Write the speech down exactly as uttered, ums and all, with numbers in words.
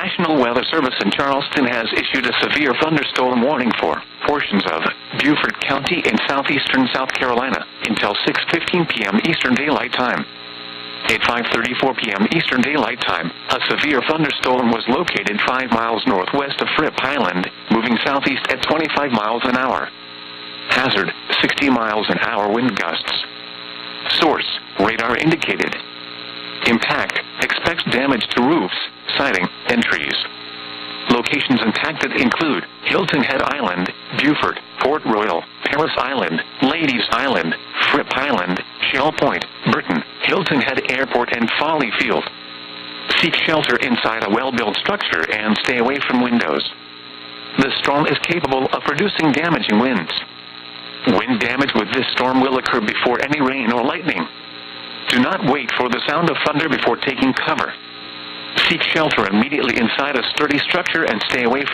National Weather Service in Charleston has issued a severe thunderstorm warning for portions of Beaufort County in southeastern South Carolina until six fifteen p m Eastern Daylight Time. At five thirty-four p m Eastern Daylight Time, a severe thunderstorm was located five miles northwest of Fripp Island, moving southeast at twenty-five miles an hour. Hazard, sixty miles an hour wind gusts. Source, radar indicated. Impact, expects damage to roofs, siding, and trees. Locations impacted include Hilton Head Island, Beaufort, Port Royal, Paris Island, Ladies Island, Fripp Island, Shell Point, Burton, Hilton Head Airport, and Folly Field. Seek shelter inside a well-built structure and stay away from windows. The storm is capable of producing damaging winds. Wind damage with this storm will occur before any rain or lightning. Do not wait for the sound of thunder before taking cover. Seek shelter immediately inside a sturdy structure and stay away